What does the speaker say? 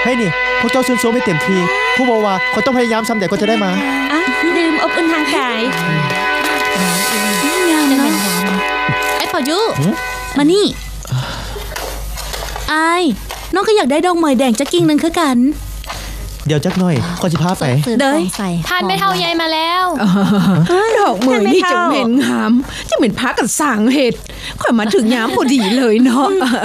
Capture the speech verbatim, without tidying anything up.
ฮ้ยนี่พวกเจ้าซุนโซไม่เต็มทีผู้บอกว่าเขาต้องพยายามซ้ำแต่ก็จะได้มาอ่ะดื่มอบอุ่นทางกายงามเนาะไอ้ปอยุมานี่ไอ้น้องก็อยากได้ดอกเหมยแดงจักกิ่งนึงคือกันเดี๋ยวจักหน่อยขอสิพาไปเด้ยทานไม่เท่าใหญ่มาแล้วดอกเหมยนี่จะเหม็นงามจะเหม็นพากันสางเห็ดค่อยมาถึงยามพอดีเลยเนาะ